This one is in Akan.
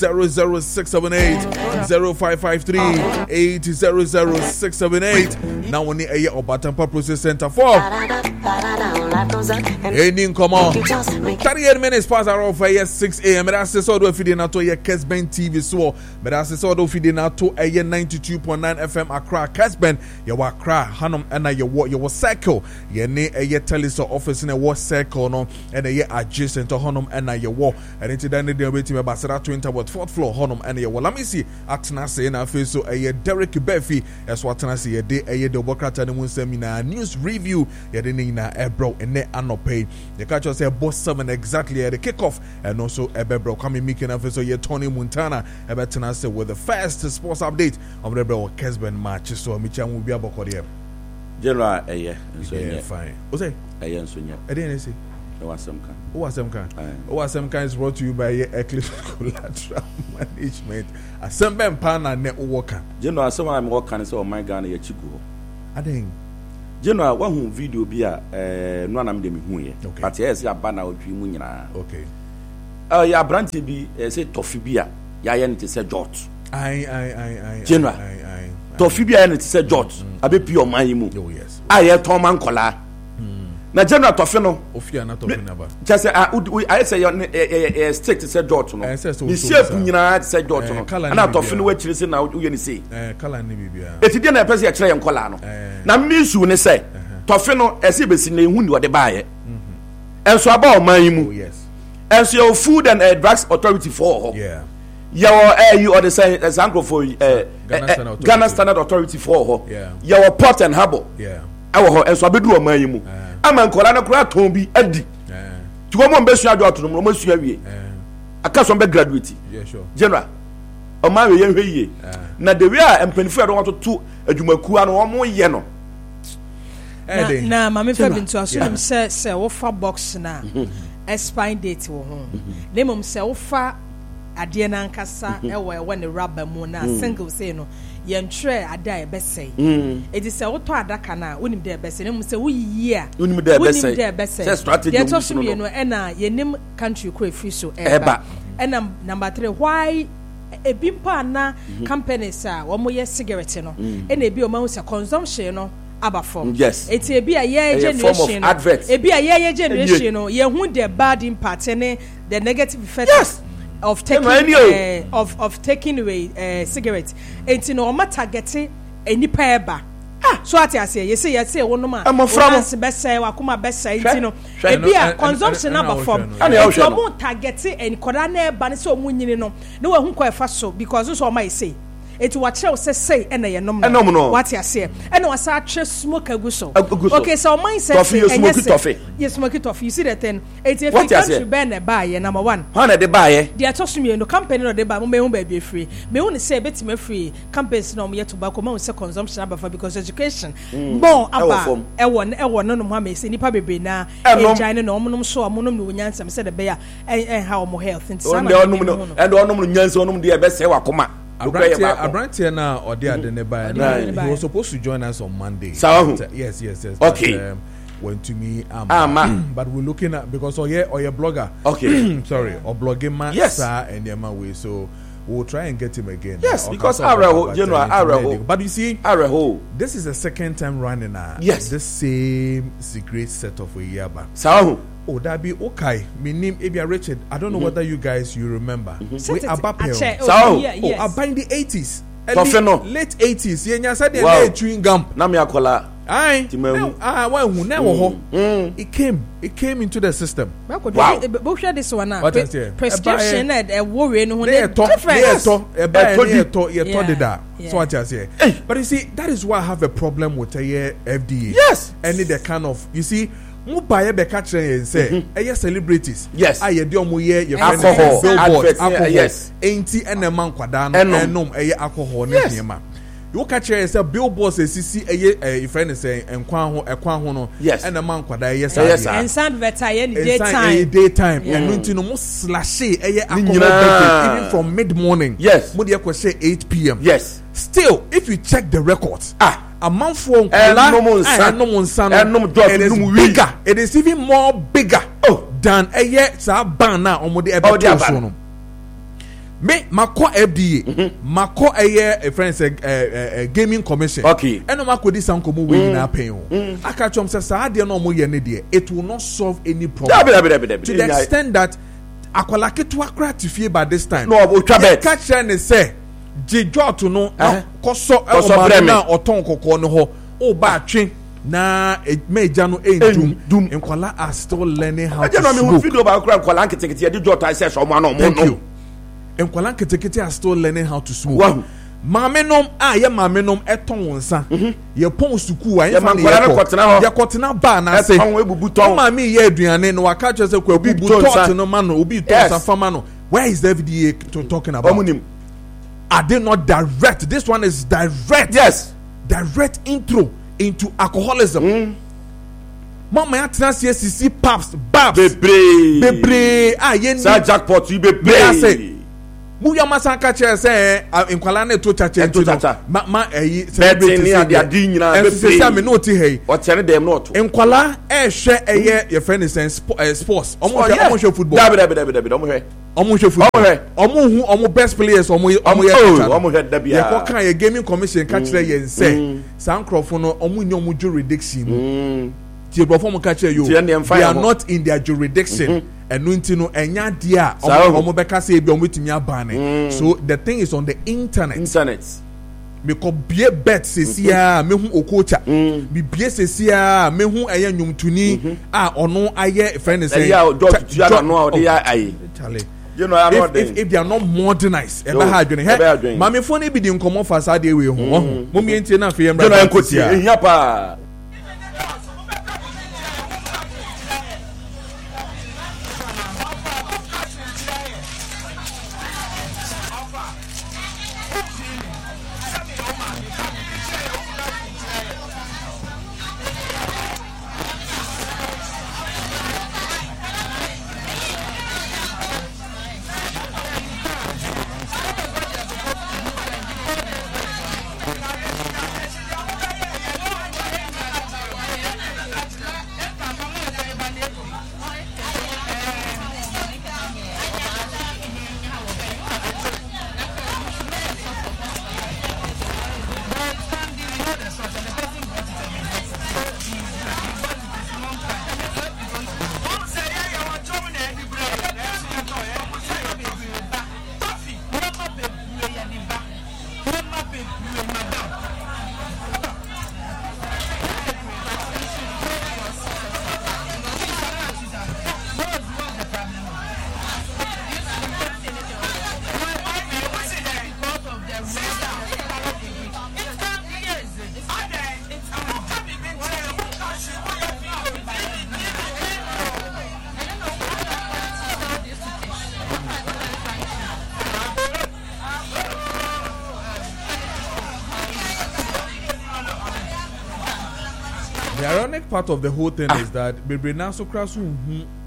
00678 0553 8000678. Now we need a Obatampa Process Center for ending come on 38 minutes past our off 6 a.m. But that's all do feeding out to your Kesben TV so but that's all do feeding out to 92.9 FM Accra Kesben your Accra Hanum and your circle your ne a teleso office in a war circle no and a adjacent to Hanum and your war and into then the waiting about 20 about 4th floor Hanum and your let me see Aktna say na face so a Derek Befi as what I see a day a Democrat and seminar news review ya na ebro and ne anopay the catch us say boss 7 exactly at the kickoff and also ebro coming making a so ye Tony Montana ebetena say with the first sports update of the Bro Kesben match so Michan will be about here General fine what's it Sunya I didn't say Owasemka is brought to you by Eclipse Collateral Management. Assemble Pana Networker. General, some I'm working so my Ghana Chico. I think General, one video be a no am dem hu ye. But yes, ya banner o twi mu nyina. Okay. Ya branti bi say tofi bia ya ye nti say jot. I General. Tofi bia ye nti say jot. Abe pi o man yi mu. Oh yes. Aye ton man kola. Na General tofi no. Ofia na tofi na ba. Just say I say your stick to say jot no. Ni shape nyina say jot no. Na tofi no we chiri say na wo ye ni say. Kala ni bibia. Etidi na pese ya kire ye nkola no. Na misu ne say tofi no ese besi na ehu ni wo de baaye. Enso aba o man yi mu. Yes. Enso your Food and Drugs Authority for. Yeah. Your you or the say example for Ghana Standard Authority for. Yeah. Your Port and Harbour. Yeah. Awo enso abedu o man yi mu. Ama nkola na kura ton bi adi. Ti wo mo mbesu adu oto no mo su awie. Aka so be graduate. Yeah, sure. General. O ma we ye hweye. Na the way a empanifu ado want to adwumaku anu o mo ye no. Na mama fa bintu aso say wo fa box na expire date wo ho. Na mom say wo fa ade na nkasa ewo ne rubber mu na single say no yentre ada e besai edi se woto adaka na wonim de besai ne mu se woyi a wonim de besai say strategy ye to so me no e na yenim country ko free so eba and number 3 why ebi pa na companies a wo mo ye cigarette no e na ebi o ma hu se consumption no aba from yes eti ebi a ye generation ebi a ye generation no ye hu the bad impact ne the negative effect yes of taking taking away cigarettes. Enti no ma target enipa eba. So ati ase ye say wono ma. Once besa wa kuma besa enti no. E bia consumption number form. So mo target enikoda na eba ne so mo nyini no. Na wa hu ko efa so because so ma say. It watch out say and ye nom what you say and was such smoke aguso okay so my say yes smoke toffee you see that then it's if you country ben buy number 1 how na dey buy they toss me no company no dey buy me hu ba be free me hu say betima free campus no me tobacco me say consumption aba because education bon aba ewo no no ma say nipa bebe na engine no omnom so omnom no nyansa me say the bear and how mo health and onnom nyansa onnom dey be say wakoma Abrantia na odi adene by he was supposed to join us on Monday. Yes. Okay. Went to me but we're looking at because or your blogger. Okay. Sorry, or blogging man and the way so we'll try and get him again. Yes, because General but you see this is the second time running this same secret set of a year back. Oh, that be okay. My name Abia Richard. I don't know whether you guys remember. We Abapel. About in the 80s. Late 80s. Yeah, said the chewing gum. Namiakola. It came into the system. Wow. This one now. Prescription worry no so what I say. But you see, that is why I have a problem with the FDA. Yes. And the kind of you see. Mu buy be catch and say celebrities yes aye de omo ye alcohol yes enti ene man kwada no enom alcohol ne niema you catch say billboards esisi if any say ekwan ho no ene man kwada yes and sound better in daytime enu nti no mo slash alcohol even from mid morning yes mo de ko say 8 p.m. yes still if you check the records a man for bigger. It is even more bigger than a year ban now on the me mako FDA mako a friend say gaming commission okay eno mako di sankomo we na pen o aka chom say sa ade no mo ye ne de it will not solve any problem to the extent that akwala ketu akra tifie by this time no otwa bet catch ne say jijot no koso e o na oton kokko no ho o ba twen na meja no endum enkwala are still learning how to smoke. Me video ba kwala nketekete de jota say so mo na mo enkwala nketekete are still learning how to smoke. Wow. Mamenom ye mamenom eton wonsa ye pon suku aye fa ne ye kotena ba na say mama ye aduane no waka che say kwa bubu tot no ma no obi tot safa ma no. Where is the FDA talking about? Are they not direct? This one is direct. Yes, direct intro into alcoholism. Mama ya trans CC paps babs bebre ye sa jackpot you bebre mu ya masanka che say enkwala na to chache ma celebrity and their din nyina bebre say me no ti hey o tere dem no to enkwala hwe ye friend is sports omo hwe football omo hwe football omo hu omo best players omo ye ye ko kan ye gaming commission ka kire ye say sankrofo no omo ni omo jurisdiction they are not in their jurisdiction and no enya dia omo beka say bi omo timi abane. So the thing is on the internet me ko bie bet sesia me hu okocha bi bie sesia me hu eye nwumtuni ono aye friend say you know if they are not modernized e ba ha adwene he mame fo na bi di nkomo fa sa de we hu mo mi entie na fe yem bra ehia pa. The ironic part of the whole thing is that Bebre Naso Krasu